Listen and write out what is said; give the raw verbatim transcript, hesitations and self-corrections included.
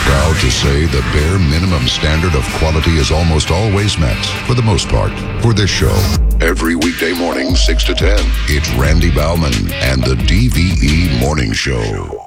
Proud to say the bare minimum standard of quality is almost always met, for the most part, for this show. Every weekday morning, six to ten, it's Randy Bauman and the D V E Morning Show.